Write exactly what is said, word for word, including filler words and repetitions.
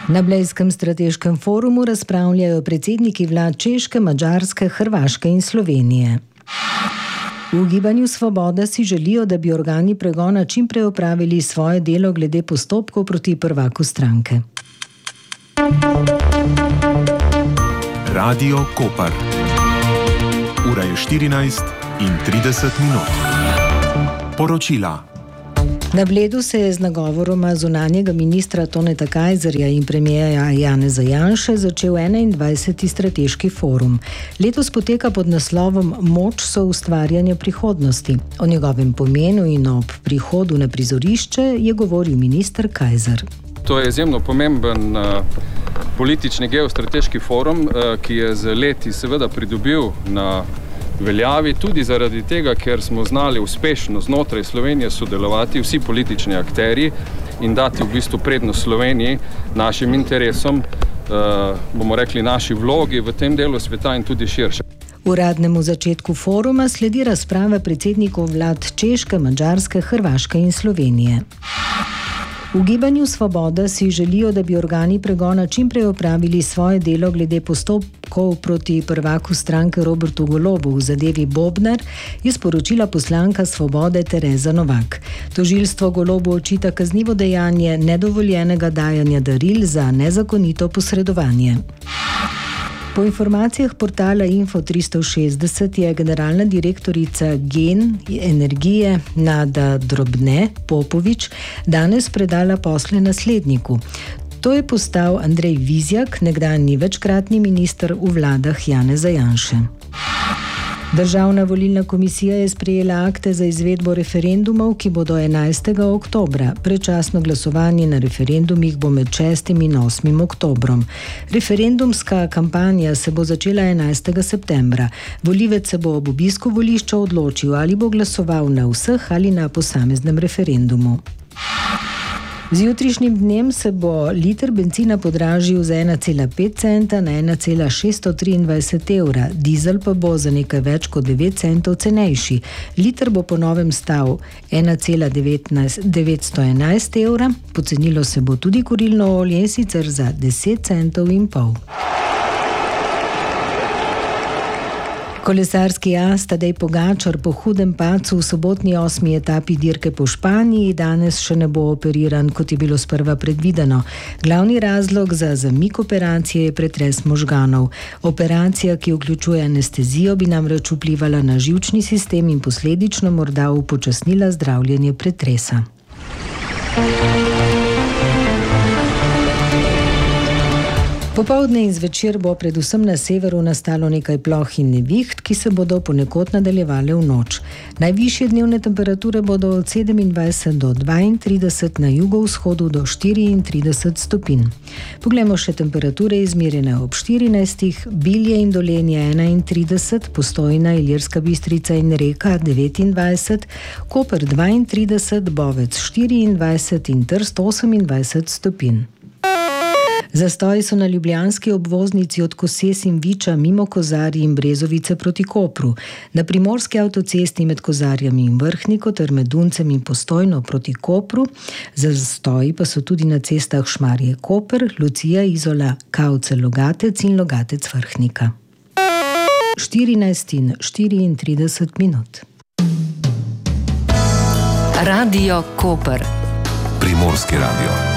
Na Blejskem strateškem forumu razpravljajo predsedniki vlad Češke, Madžarske, Hrvaške in Slovenije. V Gibanju Svoboda si želijo, da bi organi pregona čim prej opravili svoje delo glede postopkov proti prvaku stranke. Radio Koper. Ura je štirinajst in trideset minut. Poročila. Na Bledu se je z nagovoroma zunanjega ministra Toneta Kajzerja in premierja Janeza Janše začel enaindvajseti strateški forum. Letos poteka pod naslovom Moč soustvarjanja prihodnosti. O njegovem pomenu in ob prihodu na prizorišče je govoril minister Kajzer. To je izjemno pomemben uh, politični geostrateški forum, uh, ki je z leti seveda pridobil na veljavi, tudi zaradi tega, ker smo znali uspešno znotraj Slovenije sodelovati vsi politični akterji in dati v bistvu prednost Sloveniji, našim interesom, uh, bomo rekli naši vlogi v tem delu sveta in tudi širše. Uradnemu začetku foruma sledi razprava predsednikov vlad Češke, Madžarske, Hrvaške in Slovenije. V Gibanju Svoboda si želijo, da bi organi pregona čim prej opravili svoje delo glede postopkov proti prvaku stranke Robertu Golobu v zadevi Bobnar, je sporočila poslanka Svobode Tereza Novak. Tožilstvo Golobu očita kaznivo dejanje nedovoljenega dajanja daril za nezakonito posredovanje. Po informacijah portala Info tristo šestdeset je generalna direktorica Gen energije Nada Drobne Popovič danes predala posle nasledniku. To je postal Andrej Vizjak, nekdanji večkratni minister v vladah Janeza Janše. Državna volilna komisija je sprejela akte za izvedbo referendumov, ki bodo enajstega oktobra. Predčasno glasovanje na referendumih bo med šestim in osmim oktobrom. Referendumska kampanja se bo začela enajstega septembra. Volivec se bo ob obisku volišča odločil, ali bo glasoval na vseh ali na posameznem referendumu. Z jutrišnjim dnem se bo liter bencina podražil za ena cela pet centa na ena cela šeststo triindvajset evra, dizel pa bo za nekaj več kot devet centov cenejši. Liter bo po novem stal ena cela devetsto enajst evra, pocenilo se bo tudi kurilno olje, sicer za deset centov in pol. Kolesarski as Tadej Pogačar po hudem padcu v sobotni osmi etapi dirke po Španiji danes še ne bo operiran, kot je bilo sprva predvideno. Glavni razlog za zamik operacije je pretres možganov. Operacija, ki vključuje anestezijo, bi namreč vplivala na živčni sistem in posledično morda upočasnila zdravljenje pretresa. Popoldne in zvečer bo predvsem na severu nastalo nekaj ploh in neviht, ki se bodo ponekod nadaljevale v noč. Najvišje dnevne temperature bodo od sedemindvajset do dvaintrideset, na jugovzhodu do štiriintrideset stopinj. Poglejmo še temperature izmerjene ob štirinajstih, Bilje in Dolenje enaintrideset, Postojna, Ilirska Bistrica in Reka devetindvajset, Koper dvaintrideset, Bovec štiriindvajset in Trst osemindvajset stopinj. Zastoji so na ljubljanski obvoznici od Koses in Viča mimo Kozarij in Brezovice proti Kopru, na primorski avtocesti med Kozarjami in Vrhniko ter med Duncem in Postojno proti Kopru. Zastoji pa so tudi na cestah Šmarje Koper, Lucija, Izola, Kavce, Logatec in Logatec Vrhnika. štirinajst in štiriintrideset minut. Radio Koper. Primorski radio.